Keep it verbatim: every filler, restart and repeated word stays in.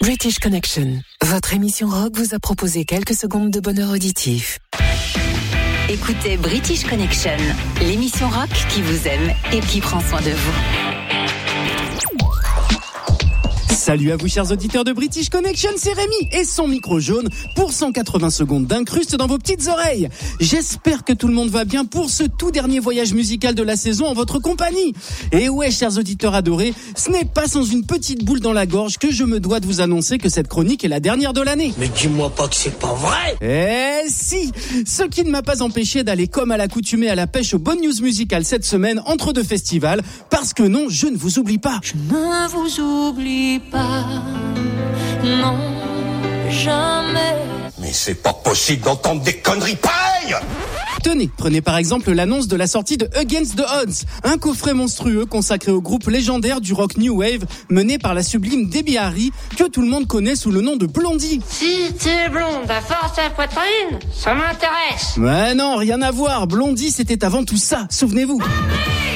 British Connection, votre émission rock vous a proposé quelques secondes de bonheur auditif. Écoutez British Connection, l'émission rock qui vous aime et qui prend soin de vous. Salut à vous chers auditeurs de British Connection, c'est Rémi et son micro jaune pour cent quatre-vingts secondes d'incruste dans vos petites oreilles. J'espère que tout le monde va bien pour ce tout dernier voyage musical de la saison en votre compagnie. Et ouais, chers auditeurs adorés, ce n'est pas sans une petite boule dans la gorge que je me dois de vous annoncer que cette chronique est la dernière de l'année. Mais dis-moi pas que c'est pas vrai. Eh si, ce qui ne m'a pas empêché d'aller comme à l'accoutumée à la pêche aux bonnes news musicales cette semaine entre deux festivals, parce que non, je ne vous oublie pas. Je ne vous oublie pas. Pas, non, jamais. Mais c'est pas possible d'entendre des conneries pareilles. Tenez, prenez par exemple l'annonce de la sortie de Against the Odds, un coffret monstrueux consacré au groupe légendaire du rock New Wave mené par la sublime Debbie Harry, que tout le monde connaît sous le nom de Blondie. Si t'es blonde à force à poitrine, ça m'intéresse. Mais non, rien à voir, Blondie c'était avant tout ça, souvenez-vous.